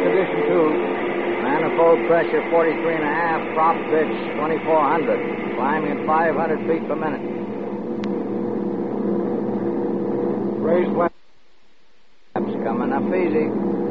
condition, too. Manifold pressure 43.5, prop pitch 2,400. Climbing at 500 feet per minute. Raised flaps coming up easy.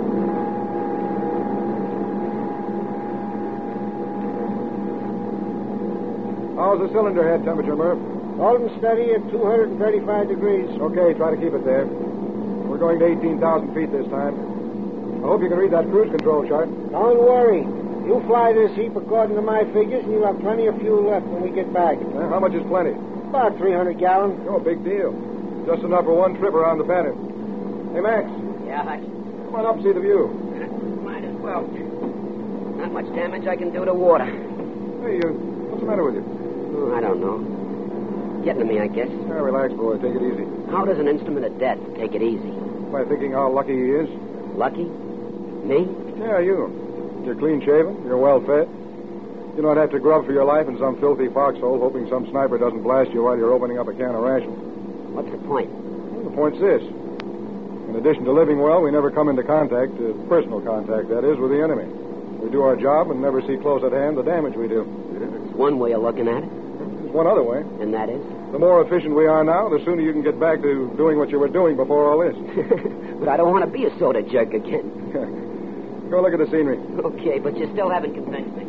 How's the cylinder head temperature, Murph? Holding steady at 235 degrees. Okay, try to keep it there. We're going to 18,000 feet this time. I hope you can read that cruise control chart. Don't worry. You fly this heap according to my figures, and you'll have plenty of fuel left when we get back. How much is plenty? About 300 gallons. Oh, big deal. Just enough for one trip around the pattern. Hey, Max. Yeah, Hutch? Come on up and see the view. Might as well. Not much damage I can do to water. Hey, what's the matter with you? Oh, I don't know. Getting to me, I guess. Yeah, relax, boy. Take it easy. How does an instrument of death take it easy? By thinking how lucky he is. Lucky? Me? Yeah, you. You're clean-shaven. You're well-fed. You don't have to grub for your life in some filthy foxhole hoping some sniper doesn't blast you while you're opening up a can of rations. What's the point? Well, the point's this. In addition to living well, we never come into contact, personal contact, that is, with the enemy. We do our job and never see close at hand the damage we do. It's one way of looking at it. There's one other way. And that is? The more efficient we are now, the sooner you can get back to doing what you were doing before all this. But I don't want to be a soda jerk again. Go look at the scenery. Okay, but you still haven't convinced me.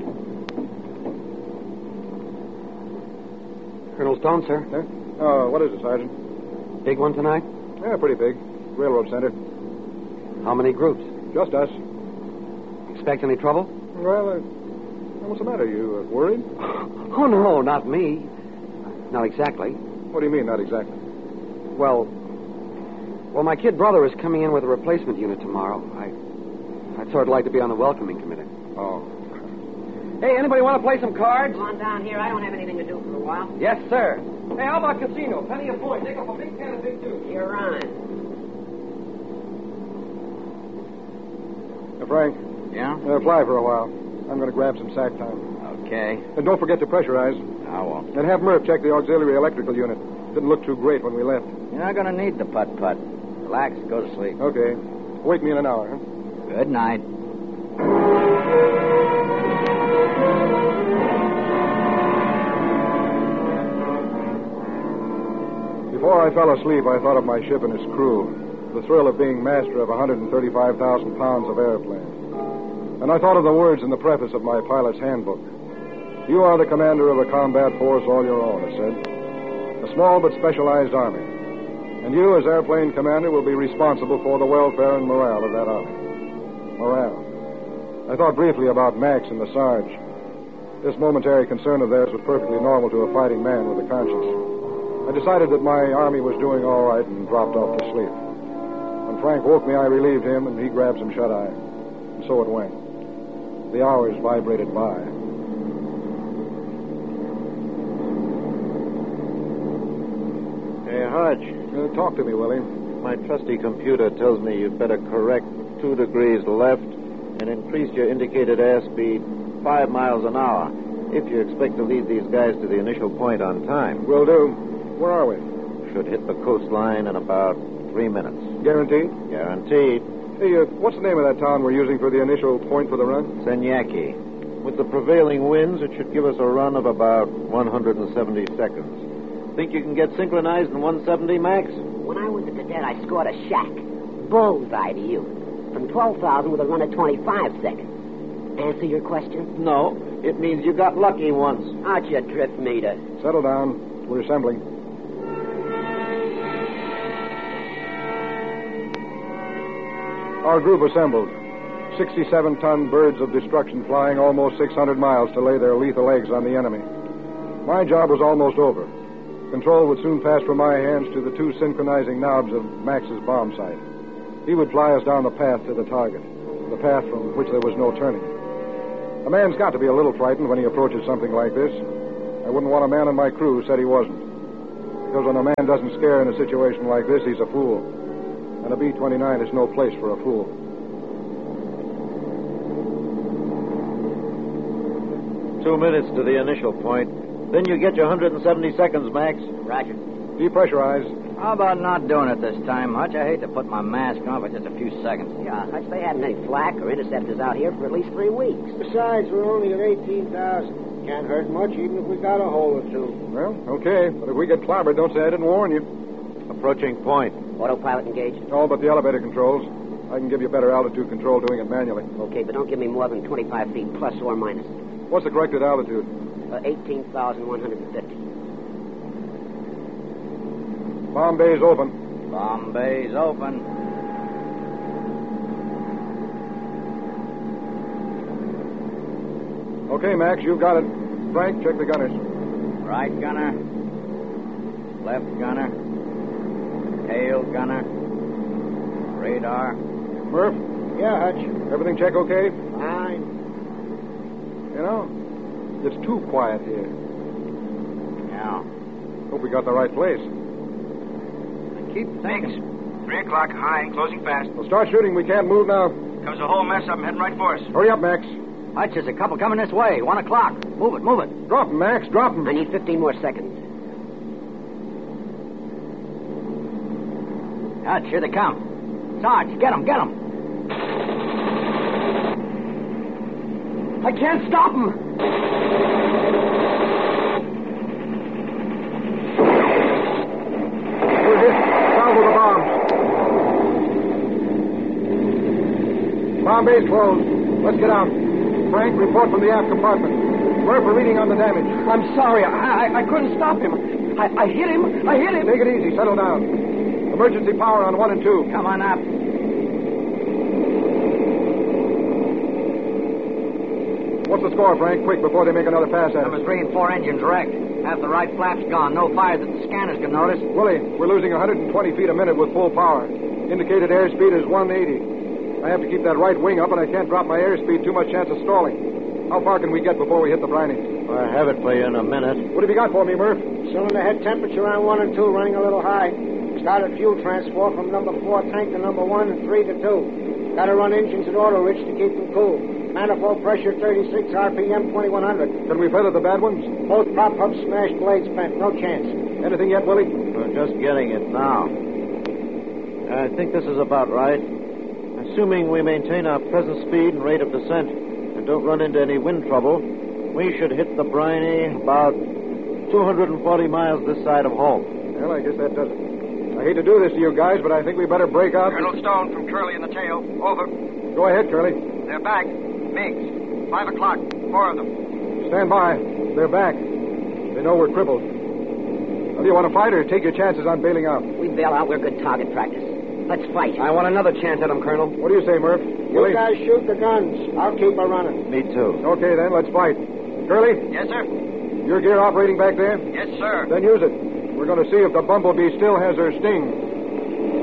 Colonel Stone, sir. Huh? Oh, what is it, Sergeant? Big one tonight? Yeah, pretty big. Railroad center. How many groups? Just us. Expect any trouble? Well, what's the matter? You worried? Oh, no, not me. Not exactly. What do you mean, not exactly? Well, my kid brother is coming in with a replacement unit tomorrow. I'd sort of like to be on the welcoming committee. Oh. Hey, anybody want to play some cards? Come on down here. I don't have anything to do for a while. Yes, sir. Hey, how about casino? Plenty of points. Take up a big can of Big Two. You're on. Frank. Yeah? Fly for a while. I'm going to grab some sack time. Okay. And don't forget to pressurize. I won't. And have Murph check the auxiliary electrical unit. Didn't look too great when we left. You're not going to need the putt-putt. Relax. Go to sleep. Okay. Wake me in an hour, huh? Good night. Before I fell asleep, I thought of my ship and its crew. The thrill of being master of 135,000 pounds of airplane. And I thought of the words in the preface of my pilot's handbook. You are the commander of a combat force all your own, it said. A small but specialized army. And you, as airplane commander, will be responsible for the welfare and morale of that army. Morale. I thought briefly about Max and the Sarge. This momentary concern of theirs was perfectly normal to a fighting man with a conscience. I decided that my army was doing all right and dropped off to sleep. When Frank woke me, I relieved him, and he grabbed some shut-eye. And so it went. The hours vibrated by. Hey, Hodge. Talk to me, Willie. My trusty computer tells me you'd better correct 2 degrees left and increase your indicated airspeed 5 miles an hour if you expect to lead these guys to the initial point on time. Will do. Where are we? Should hit the coastline in about 3 minutes. Guaranteed? Guaranteed. Hey, what's the name of that town we're using for the initial point for the run? Senyaki. With the prevailing winds, it should give us a run of about 170 seconds. Think you can get synchronized in 170, Max? When I was a cadet, I scored a shack. Bullseye to you. From 12,000 with a run of 25 seconds. Answer your question? No. It means you got lucky once. Out your drift meter. Settle down. We're assembling. Our group assembled. 67-ton birds of destruction flying almost 600 miles to lay their lethal eggs on the enemy. My job was almost over. Control would soon pass from my hands to the 2 synchronizing knobs of Max's bomb sight. He would fly us down the path to the target, the path from which there was no turning. A man's got to be a little frightened when he approaches something like this. I wouldn't want a man on my crew who said he wasn't. Because when a man doesn't scare in a situation like this, he's a fool. And a B-29 is no place for a fool. Two minutes to the initial point. Then you get your 170 seconds, Max. Roger. Depressurize. How about not doing it this time, Hutch? I hate to put my mask on for just a few seconds. Yeah, Hutch, they haven't any flak or interceptors out here for at least 3 weeks. Besides, we're only at 18,000. Can't hurt much, even if we got a hole or two. Well, okay. But if we get clobbered, don't say I didn't warn you. Approaching point. Autopilot engaged? All but the elevator controls. I can give you better altitude control doing it manually. Okay, but don't give me more than 25 feet, plus or minus. What's the corrected altitude? 18,150. Bomb bay's open. Bomb bay's open. Okay, Max, you've got it. Frank, check the gunners. Right gunner. Left gunner. Tail gunner. Radar. Murph, Yeah, Hutch. everything check okay? Fine. You know, it's too quiet here. Yeah. Hope we got the right place. Keep thinking. 3 o'clock, high, closing fast. Well, start shooting. We can't move now. Comes a whole mess up, heading right for us. Hurry up, Max. Hutch, there's a couple coming this way. 1 o'clock. Move it, move it. Drop him, Max. Drop him. I need 15 more seconds. Hutch, here they come. Sarge, get 'em, get 'em. I can't stop them. We're hit. Down with the bombs. Bomb bay's closed. Let's get out. Frank, report from the aft compartment. Murph, we're reading on the damage. I'm sorry. I couldn't stop him. I hit him. I hit him. Take it easy. Settle down. Emergency power on 1 and 2. Come on up. What's the score, Frank? Quick, before they make another pass at Number us. 3 and 4 engines wrecked. Half the right flap's gone. No fire that the scanners can notice. Willie, we're losing 120 feet a minute with full power. Indicated airspeed is 180. I have to keep that right wing up, and I can't drop my airspeed. Too much chance of stalling. How far can we get before we hit the briny? I have it for you in a minute. What have you got for me, Murph? Cylinder head temperature on 1 and 2, running a little high. Started fuel transport from number 4 tank to number 1 and 3 to 2. Got to run engines at auto rich to keep them cool. Manifold pressure 36, RPM 2100. Can we feather the bad ones? Both prop hubs smashed, blades bent. No chance. Anything yet, Willie? We're just getting it now. I think this is about right. Assuming we maintain our present speed and rate of descent and don't run into any wind trouble, we should hit the briny about 240 miles this side of home. Well, I guess that does it. I hate to do this to you guys, but I think we better break out. Colonel Stone from Curly in the tail. Over. Go ahead, Curly. They're back. Meigs. 5 o'clock. 4 of them. Stand by. They're back. They know we're crippled. Well, do you want to fight or take your chances on bailing out? We bail out, we're good target practice. Let's fight. I want another chance at him, Colonel. What do you say, Murph? You guys shoot the guns. I'll keep her running. Me too. Okay, then, let's fight. Curly, Yes, sir. your gear operating back there? Yes, sir. Then use it. We're going to see if the bumblebee still has her sting.